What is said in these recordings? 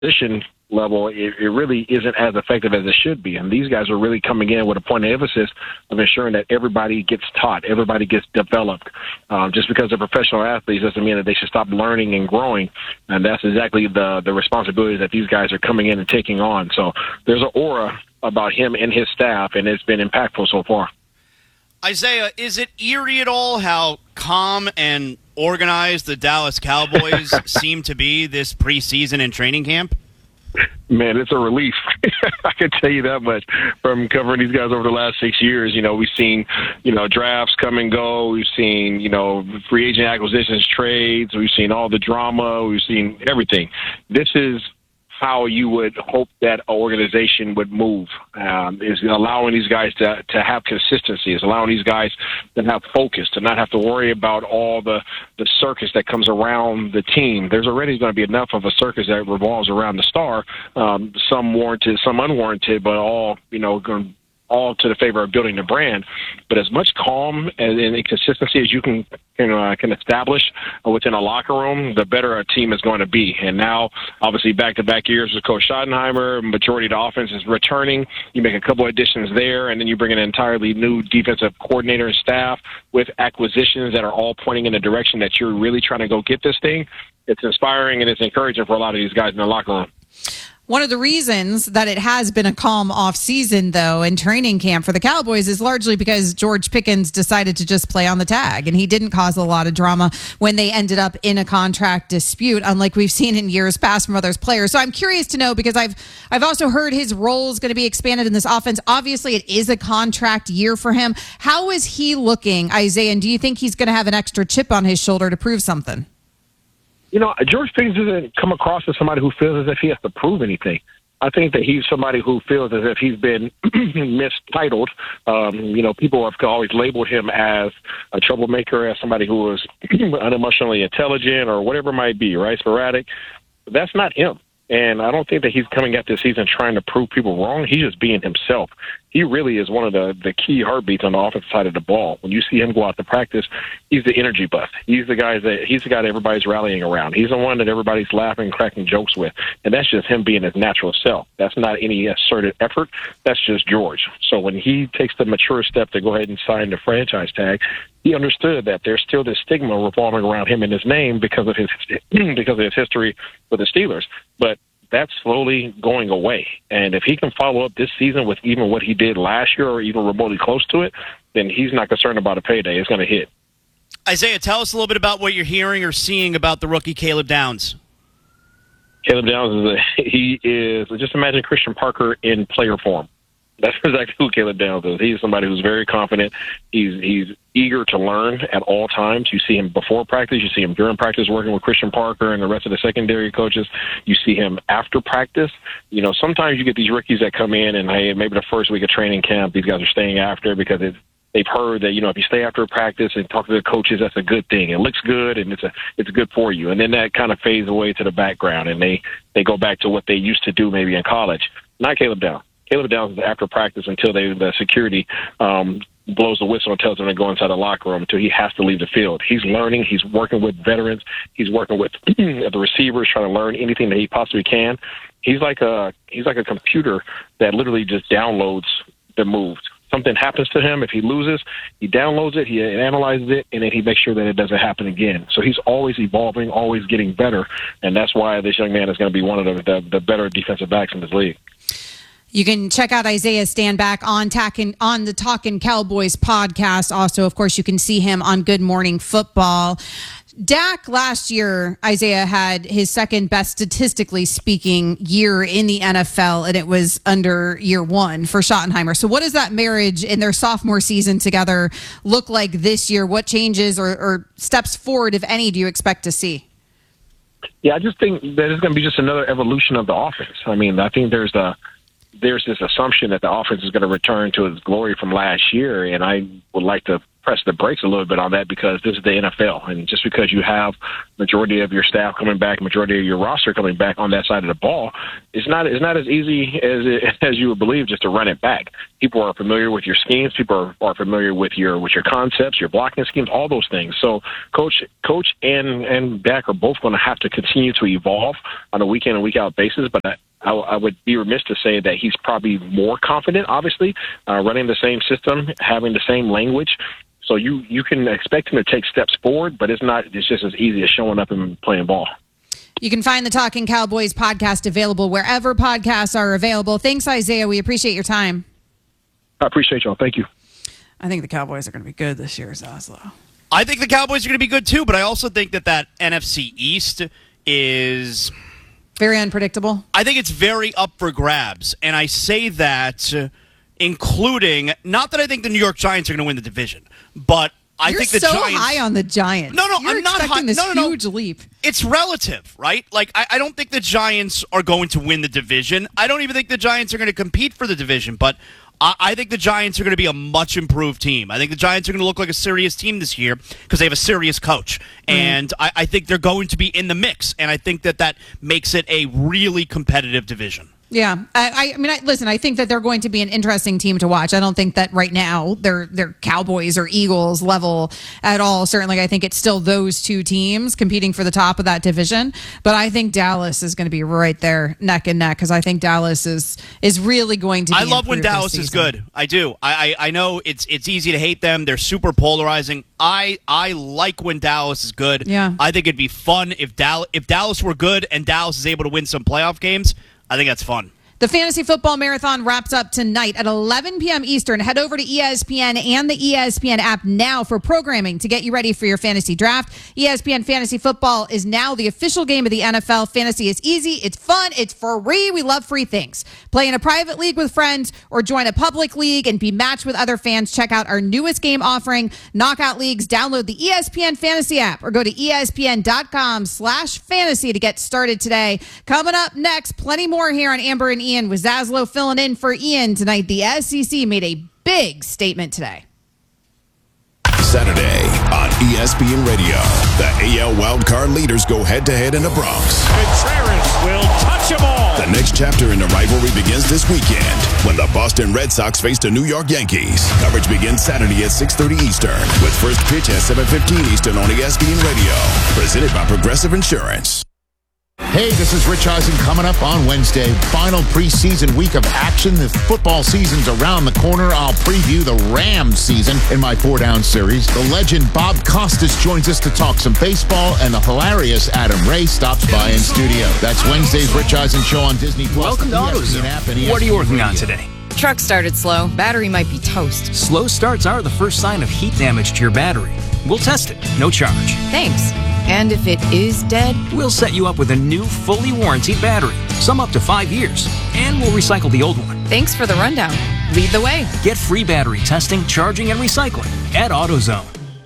position level, it really isn't as effective as it should be. And these guys are really coming in with a point of emphasis of ensuring that everybody gets taught, everybody gets developed. Just because they're professional athletes doesn't mean that they should stop learning and growing. And that's exactly the responsibility that these guys are coming in and taking on. So there's an aura about him and his staff, and it's been impactful so far. Isaiah, is it eerie at all how calm and organized the Dallas Cowboys seem to be this preseason and training camp? Man, it's a relief. I can tell you that much from covering these guys over the last 6 years. We've seen, drafts come and go. We've seen, free agent acquisitions, trades. We've seen all the drama. We've seen everything. This is how you would hope that an organization would move, is allowing these guys to have consistency, is allowing these guys to have focus, to not have to worry about all the circus that comes around the team. There's already going to be enough of a circus that revolves around the star, some warranted, some unwarranted, but all to the favor of building the brand. But as much calm and consistency as you can establish within a locker room, the better a team is going to be. And now, obviously, back-to-back years with Coach Schottenheimer, majority of the offense is returning. You make a couple additions there, and then you bring an entirely new defensive coordinator and staff with acquisitions that are all pointing in the direction that you're really trying to go get this thing. It's inspiring and it's encouraging for a lot of these guys in the locker room. One of the reasons that it has been a calm off-season, though, in training camp for the Cowboys is largely because George Pickens decided to just play on the tag, and he didn't cause a lot of drama when they ended up in a contract dispute, unlike we've seen in years past from other players. So I'm curious to know, because I've also heard his role is going to be expanded in this offense. Obviously, it is a contract year for him. How is he looking, Isaiah, and do you think he's going to have an extra chip on his shoulder to prove something? George Pickens doesn't come across as somebody who feels as if he has to prove anything. I think that he's somebody who feels as if he's been mistitled. People have always labeled him as a troublemaker, as somebody who is unemotionally intelligent or whatever it might be, right? Sporadic. But that's not him. And I don't think that he's coming at this season trying to prove people wrong. He's just being himself. He really is one of the key heartbeats on the offensive side of the ball. When you see him go out to practice, he's the energy buff. He's the guy that everybody's rallying around. He's the one that everybody's laughing, cracking jokes with. And that's just him being his natural self. That's not any asserted effort. That's just George. So when he takes the mature step to go ahead and sign the franchise tag, he understood that there's still this stigma revolving around him and his name because of his history with the Steelers. But that's slowly going away. And if he can follow up this season with even what he did last year or even remotely close to it, then he's not concerned about a payday. It's going to hit. Isaiah, tell us a little bit about what you're hearing or seeing about the rookie Caleb Downs. Caleb Downs just imagine Christian Parker in player form. That's exactly who Caleb Downs is. He's somebody who's very confident. He's eager to learn at all times. You see him before practice. You see him during practice working with Christian Parker and the rest of the secondary coaches. You see him after practice. Sometimes you get these rookies that come in and, hey, maybe the first week of training camp, these guys are staying after because they've heard that, if you stay after practice and talk to the coaches, that's a good thing. It looks good and it's good for you. And then that kind of fades away to the background and they go back to what they used to do maybe in college. Not Caleb Downs. Caleb Downs is after practice until the security blows the whistle and tells him to go inside the locker room until he has to leave the field. He's learning. He's working with veterans. He's working with the receivers, trying to learn anything that he possibly can. He's like a computer that literally just downloads the moves. Something happens to him. If he loses, he downloads it, he analyzes it, and then he makes sure that it doesn't happen again. So he's always evolving, always getting better, and that's why this young man is going to be one of the better defensive backs in this league. You can check out Isaiah Stanback on the Talkin' Cowboys podcast. Also, of course, you can see him on Good Morning Football. Dak last year, Isaiah, had his second best, statistically speaking, year in the NFL, and it was under year one for Schottenheimer. So what does that marriage in their sophomore season together look like this year? What changes or steps forward, if any, do you expect to see? Yeah, I just think that it's going to be just another evolution of the offense. I mean, I think there's this assumption that the offense is going to return to its glory from last year, and I would like to press the brakes a little bit on that because this is the NFL, and just because you have majority of your staff coming back, majority of your roster coming back on that side of the ball, it's not as easy as you would believe just to run it back. People are familiar with your schemes. People are familiar with your concepts, your blocking schemes, all those things. So coach and back are both going to have to continue to evolve on a week in and week out basis. But I would be remiss to say that he's probably more confident, obviously, running the same system, having the same language. So you can expect him to take steps forward, but it's just as easy as showing up and playing ball. You can find the Talking Cowboys podcast available wherever podcasts are available. Thanks, Isaiah. We appreciate your time. I appreciate y'all. Thank you. I think the Cowboys are going to be good this year, Zaslow. I think the Cowboys are going to be good too, but I also think that NFC East is very unpredictable. I think it's very up for grabs, and I say that including, not that I think the New York Giants are going to win the division, but I think the Giants. You're so high on the Giants. No, You're I'm not expecting high. This huge leap. It's relative, right? Like, I don't think the Giants are going to win the division. I don't even think the Giants are going to compete for the division, but I think the Giants are going to be a much improved team. I think the Giants are going to look like a serious team this year because they have a serious coach. And I think they're going to be in the mix, and I think that makes it a really competitive division. Yeah, I mean, listen, I think that they're going to be an interesting team to watch. I don't think that right now they're Cowboys or Eagles level at all. Certainly, I think it's still those two teams competing for the top of that division. But I think Dallas is going to be right there neck and neck because I think Dallas is really going to be I love when Dallas is good. I do. I know it's easy to hate them. They're super polarizing. I like when Dallas is good. Yeah. I think it'd be fun if Dallas were good and Dallas is able to win some playoff games. I think that's fun. The Fantasy Football Marathon wraps up tonight at 11 p.m. Eastern. Head over to ESPN and the ESPN app now for programming to get you ready for your fantasy draft. ESPN Fantasy Football is now the official game of the NFL. Fantasy is easy, it's fun, it's free. We love free things. Play in a private league with friends or join a public league and be matched with other fans. Check out our newest game offering, Knockout Leagues. Download the ESPN Fantasy app or go to ESPN.com/fantasy to get started today. Coming up next, plenty more here on Amber and Ian with Zaslow filling in for Ian tonight. The SEC made a big statement today. Saturday on ESPN Radio, the AL wildcard leaders go head-to-head in the Bronx. Contreras will touch them all. The next chapter in the rivalry begins this weekend when the Boston Red Sox face the New York Yankees. Coverage begins Saturday at 6:30 Eastern with first pitch at 7:15 Eastern on ESPN Radio. Presented by Progressive Insurance. Hey, this is Rich Eisen coming up on Wednesday. Final preseason week of action. The football season's around the corner. I'll preview the Rams season in my 4-Down series. The legend Bob Costas joins us to talk some baseball, and the hilarious Adam Ray stops by in studio. That's Wednesday's Rich Eisen Show on Disney+. Welcome to AutoZone. What are you working on today? Truck started slow. Battery might be toast. Slow starts are the first sign of heat damage to your battery. We'll test it. No charge. Thanks. And if it is dead? We'll set you up with a new, fully warranted battery. Some up to 5 years. And we'll recycle the old one. Thanks for the rundown. Lead the way. Get free battery testing, charging, and recycling at AutoZone.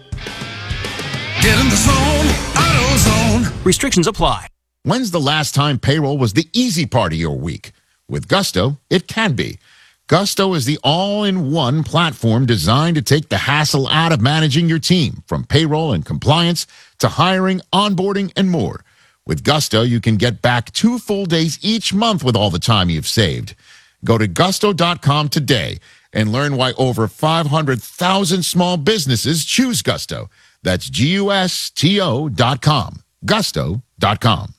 Get in the zone, AutoZone. Restrictions apply. When's the last time payroll was the easy part of your week? With Gusto, it can be. Gusto is the all-in-one platform designed to take the hassle out of managing your team, from payroll and compliance to hiring, onboarding, and more. With Gusto, you can get back 2 full days each month with all the time you've saved. Go to gusto.com today and learn why over 500,000 small businesses choose Gusto. That's GUSTO.com. Gusto.com.